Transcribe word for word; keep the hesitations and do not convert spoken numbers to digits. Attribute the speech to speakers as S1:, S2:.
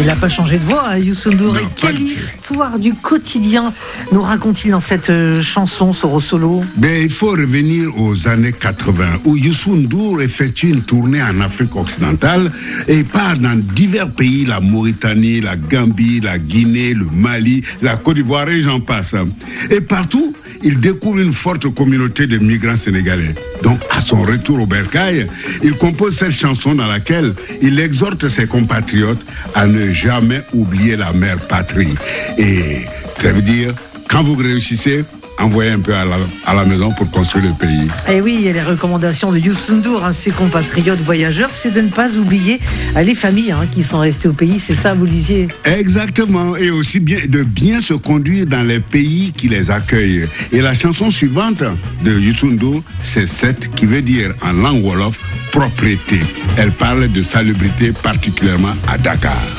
S1: Il n'a pas changé de voix, hein, Youssou N'Dour. Et quelle
S2: du
S1: histoire du quotidien nous raconte-t-il dans cette euh, chanson, Soro Solo?
S2: Ben, il faut revenir aux années quatre-vingts, où Youssou N'Dour effectue une tournée en Afrique occidentale et part dans divers pays, la Mauritanie, la Gambie, la Guinée, le Mali, la Côte d'Ivoire et j'en passe. Et partout, il découvre une forte communauté de migrants sénégalais. Donc, à son retour au bercail, il compose cette chanson dans laquelle il exhorte ses compatriotes à ne jamais oublier la mère patrie. Et ça veut dire, quand vous réussissez, envoyez un peu à la, à la maison pour construire le pays.
S1: Et oui, il y a les recommandations de Youssou N'Dour, hein, ses compatriotes voyageurs, c'est de ne pas oublier euh, les familles hein, qui sont restées au pays, c'est ça, vous disiez?
S2: Exactement, et aussi bien, de bien se conduire dans les pays qui les accueillent. Et la chanson suivante de Youssou N'Dour, c'est cette qui veut dire en langue wolof, propreté. Elle parle de salubrité particulièrement à Dakar.